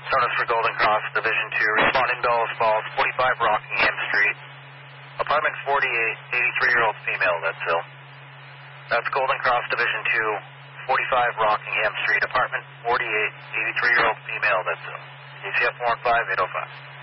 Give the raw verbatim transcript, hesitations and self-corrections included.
Service for Golden Cross, Division two, responding Bellows Falls, forty-five Rockingham Street. Apartment forty-eight, eighty-three-year-old female, that's ill. That's Golden Cross, Division two, forty-five Rockingham Street. Apartment forty-eight, eighty-three-year-old female, that's ill. D C F one five eight oh five.